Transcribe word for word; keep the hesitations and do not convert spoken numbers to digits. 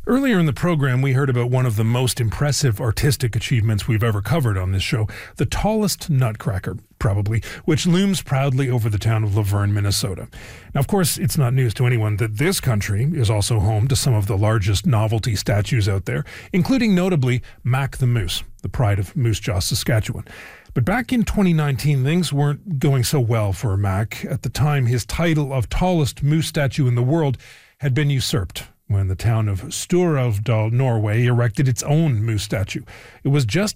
Earlier in the program, we heard about one of the most impressive artistic achievements we've ever covered on this show, the tallest nutcracker, probably, which looms proudly over the town of Laverne, Minnesota. Now, of course, it's not news to anyone that this country is also home to some of the largest novelty statues out there, including notably Mac the Moose, the pride of Moose Jaw, Saskatchewan. But back in twenty nineteen, things weren't going so well for Mac. At the time, his title of tallest moose statue in the world had been usurped when the town of Stor-Elvdal, Norway, erected its own moose statue. It was just